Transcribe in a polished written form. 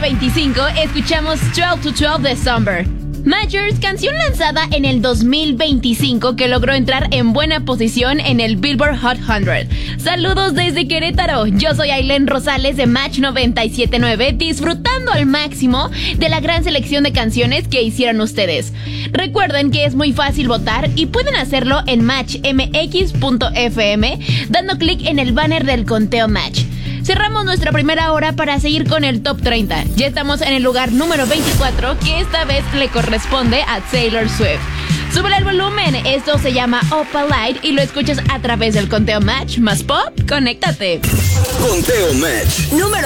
25 escuchamos 12 to 12 de Summer. Majors, canción lanzada en el 2025 que logró entrar en buena posición en el Billboard Hot 100. Saludos desde Querétaro, yo soy Ailén Rosales de Match 97.9, disfrutando al máximo de la gran selección de canciones que hicieron ustedes. Recuerden que es muy fácil votar y pueden hacerlo en matchmx.fm dando clic en el banner del conteo Match. Cerramos nuestra primera hora para seguir con el Top 30. Ya estamos en el lugar número 24, que esta vez le corresponde a Taylor Swift. Súbele el volumen, esto se llama Opalite y lo escuchas a través del conteo Match más Pop. ¡Conéctate! Conteo Match número